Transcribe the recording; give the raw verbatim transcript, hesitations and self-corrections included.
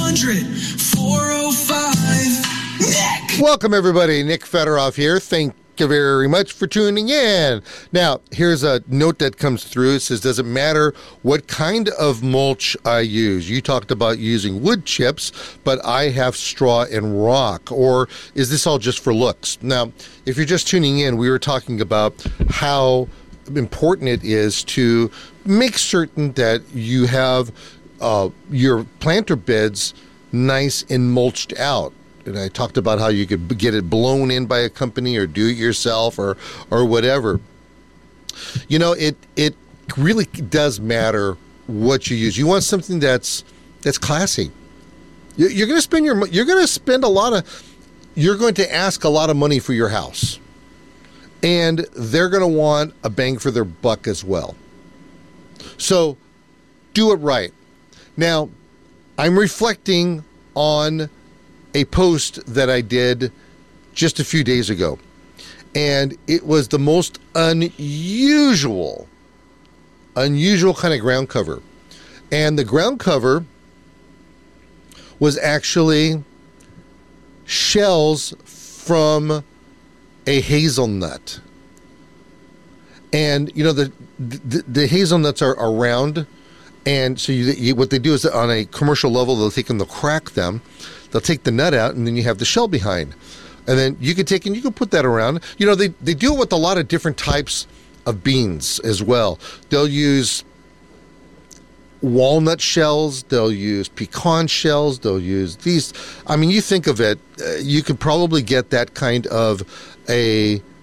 hundred, four oh five, Nick. Welcome, everybody. Nick Federoff here. Thank you very much for tuning in. Now, here's a note that comes through. It says, does it matter what kind of mulch I use? You talked about using wood chips, but I have straw and rock. Or is this all just for looks? Now, if you're just tuning in, we were talking about how important it is to make certain that you have uh, your planter beds nice and mulched out. And I talked about how you could get it blown in by a company or do it yourself or or whatever. You know, it it really does matter what you use. You want something that's that's classy. You're going to spend your you're going to spend a lot of you're going to ask a lot of money for your house, and they're going to want a bang for their buck as well. So, do it right. Now, I'm reflecting on a post that I did just a few days ago. And it was the most unusual, unusual kind of ground cover. And the ground cover was actually shells from a hazelnut. And, you know, the the, the hazelnuts are, are round. And so you, you, what they do is on a commercial level, they'll take and they'll crack them. They'll take the nut out, and then you have the shell behind. And then you can take and you can put that around. You know, they, they do it with a lot of different types of beans as well. They'll use walnut shells. They'll use pecan shells. They'll use these. I mean, you think of it, uh, you could probably get that kind of a